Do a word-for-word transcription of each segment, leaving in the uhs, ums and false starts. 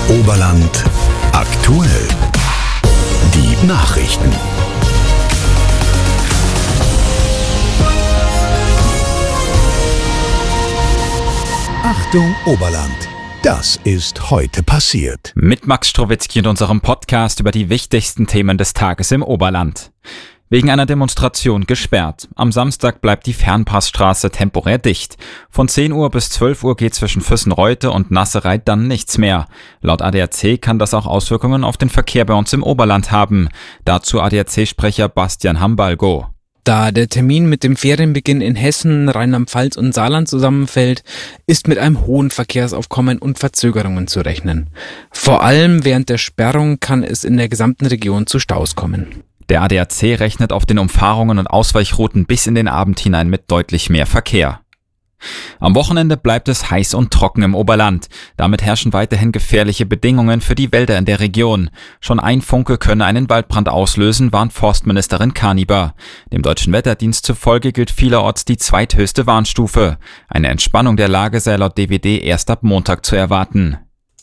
Oberland aktuell. Die Nachrichten. Achtung Oberland. Das ist heute passiert. Mit Max Strowitzki und unserem Podcast über die wichtigsten Themen des Tages im Oberland. Wegen einer Demonstration gesperrt. Am Samstag bleibt die Fernpassstraße temporär dicht. Von zehn Uhr bis zwölf Uhr geht zwischen Füssenreute und Nassereit dann nichts mehr. Laut A D A C kann das auch Auswirkungen auf den Verkehr bei uns im Oberland haben. Dazu A D A C-Sprecher Bastian Hambalgo. Da der Termin mit dem Ferienbeginn in Hessen, Rheinland-Pfalz und Saarland zusammenfällt, ist mit einem hohen Verkehrsaufkommen und Verzögerungen zu rechnen. Vor allem während der Sperrung kann es in der gesamten Region zu Staus kommen. Der A D A C rechnet auf den Umfahrungen und Ausweichrouten bis in den Abend hinein mit deutlich mehr Verkehr. Am Wochenende bleibt es heiß und trocken im Oberland. Damit herrschen weiterhin gefährliche Bedingungen für die Wälder in der Region. Schon ein Funke könne einen Waldbrand auslösen, warnt Forstministerin Kaniber. Dem Deutschen Wetterdienst zufolge gilt vielerorts die zweithöchste Warnstufe. Eine Entspannung der Lage sei laut D W D erst ab Montag zu erwarten.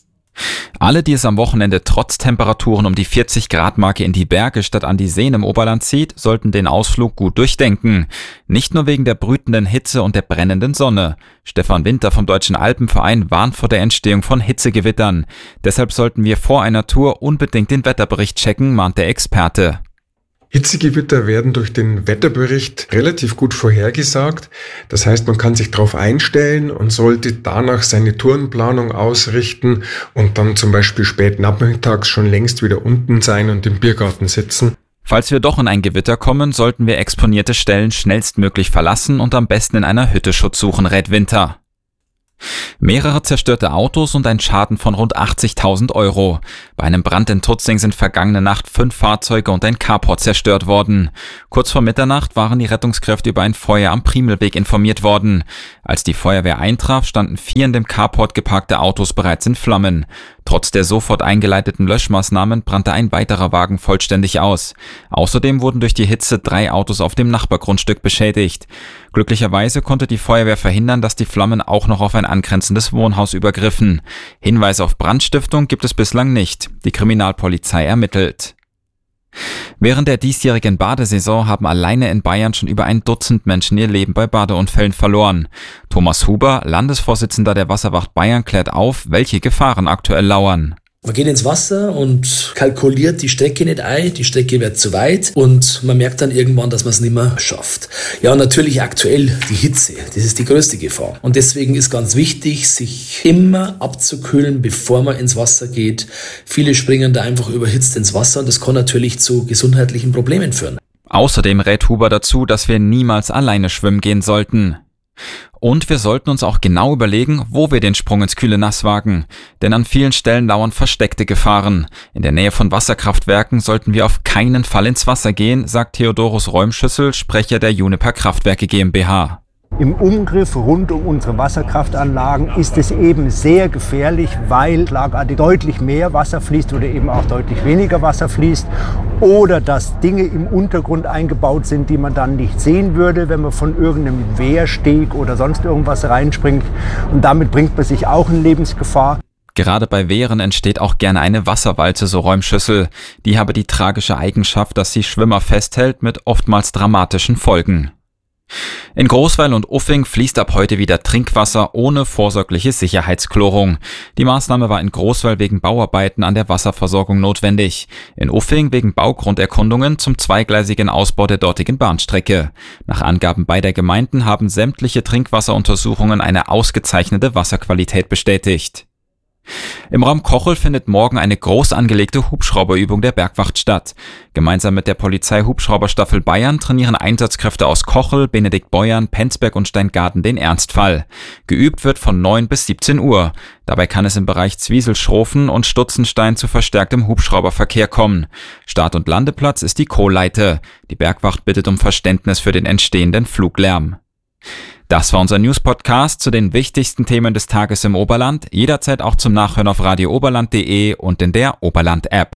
Alle, die es am Wochenende trotz Temperaturen um die vierzig Grad Marke in die Berge statt an die Seen im Oberland zieht, sollten den Ausflug gut durchdenken. Nicht nur wegen der brütenden Hitze und der brennenden Sonne. Stefan Winter vom Deutschen Alpenverein warnt vor der Entstehung von Hitzegewittern. Deshalb sollten wir vor einer Tour unbedingt den Wetterbericht checken, mahnt der Experte. Hitzegewitter werden durch den Wetterbericht relativ gut vorhergesagt. Das heißt, man kann sich darauf einstellen und sollte danach seine Tourenplanung ausrichten und dann zum Beispiel spät nachmittags schon längst wieder unten sein und im Biergarten sitzen. Falls wir doch in ein Gewitter kommen, sollten wir exponierte Stellen schnellstmöglich verlassen und am besten in einer Hütte Schutz suchen, rät Winter. Mehrere zerstörte Autos und ein Schaden von rund achtzigtausend Euro. Bei einem Brand in Tutzing sind vergangene Nacht fünf Fahrzeuge und ein Carport zerstört worden. Kurz vor Mitternacht waren die Rettungskräfte über ein Feuer am Primelweg informiert worden. Als die Feuerwehr eintraf, standen vier in dem Carport geparkte Autos bereits in Flammen. Trotz der sofort eingeleiteten Löschmaßnahmen brannte ein weiterer Wagen vollständig aus. Außerdem wurden durch die Hitze drei Autos auf dem Nachbargrundstück beschädigt. Glücklicherweise konnte die Feuerwehr verhindern, dass die Flammen auch noch auf ein angrenzendes Wohnhaus übergriffen. Hinweise auf Brandstiftung gibt es bislang nicht. Die Kriminalpolizei ermittelt. Während der diesjährigen Badesaison haben alleine in Bayern schon über ein Dutzend Menschen ihr Leben bei Badeunfällen verloren. Thomas Huber, Landesvorsitzender der Wasserwacht Bayern, klärt auf, welche Gefahren aktuell lauern. Man geht ins Wasser und kalkuliert die Strecke nicht ein, die Strecke wird zu weit und man merkt dann irgendwann, dass man es nicht mehr schafft. Ja, und natürlich aktuell die Hitze, das ist die größte Gefahr. Und deswegen ist ganz wichtig, sich immer abzukühlen, bevor man ins Wasser geht. Viele springen da einfach überhitzt ins Wasser und das kann natürlich zu gesundheitlichen Problemen führen. Außerdem rät Huber dazu, dass wir niemals alleine schwimmen gehen sollten. Und wir sollten uns auch genau überlegen, wo wir den Sprung ins kühle Nass wagen. Denn an vielen Stellen lauern versteckte Gefahren. In der Nähe von Wasserkraftwerken sollten wir auf keinen Fall ins Wasser gehen, sagt Theodorus Räumschüssel, Sprecher der Juniper Kraftwerke GmbH. Im Umgriff rund um unsere Wasserkraftanlagen ist es eben sehr gefährlich, weil schlagartig deutlich mehr Wasser fließt oder eben auch deutlich weniger Wasser fließt oder dass Dinge im Untergrund eingebaut sind, die man dann nicht sehen würde, wenn man von irgendeinem Wehrsteg oder sonst irgendwas reinspringt. Und damit bringt man sich auch in Lebensgefahr. Gerade bei Wehren entsteht auch gerne eine Wasserwalze, so Räumschüssel. Die habe die tragische Eigenschaft, dass sie Schwimmer festhält mit oftmals dramatischen Folgen. In Großweil und Uffing fließt ab heute wieder Trinkwasser ohne vorsorgliche Sicherheitschlorung. Die Maßnahme war in Großweil wegen Bauarbeiten an der Wasserversorgung notwendig. In Uffing wegen Baugrunderkundungen zum zweigleisigen Ausbau der dortigen Bahnstrecke. Nach Angaben beider Gemeinden haben sämtliche Trinkwasseruntersuchungen eine ausgezeichnete Wasserqualität bestätigt. Im Raum Kochel findet morgen eine groß angelegte Hubschrauberübung der Bergwacht statt. Gemeinsam mit der Polizei-Hubschrauberstaffel Bayern trainieren Einsatzkräfte aus Kochel, Benediktbeuern, Penzberg und Steingarten den Ernstfall. Geübt wird von neun bis siebzehn Uhr. Dabei kann es im Bereich Zwiesel-Schrofen und Stutzenstein zu verstärktem Hubschrauberverkehr kommen. Start- und Landeplatz ist die Kohleite. Die Bergwacht bittet um Verständnis für den entstehenden Fluglärm. Das war unser News-Podcast zu den wichtigsten Themen des Tages im Oberland. Jederzeit auch zum Nachhören auf radio oberland punkt de und in der Oberland-App.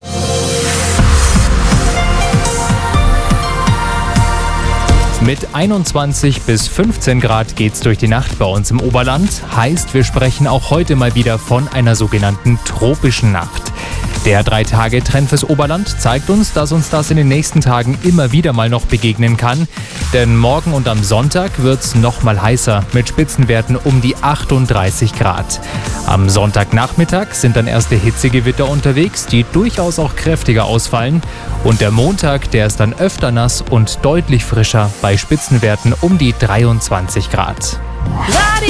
Mit einundzwanzig bis fünfzehn Grad geht's durch die Nacht bei uns im Oberland. Heißt, wir sprechen auch heute mal wieder von einer sogenannten tropischen Nacht. Der Drei-Tage-Trend fürs Oberland zeigt uns, dass uns das in den nächsten Tagen immer wieder mal noch begegnen kann. Denn morgen und am Sonntag wird's noch mal heißer mit Spitzenwerten um die achtunddreißig Grad. Am Sonntagnachmittag sind dann erste Hitzegewitter unterwegs, die durchaus auch kräftiger ausfallen. Und der Montag, der ist dann öfter nass und deutlich frischer bei Spitzenwerten um die dreiundzwanzig Grad.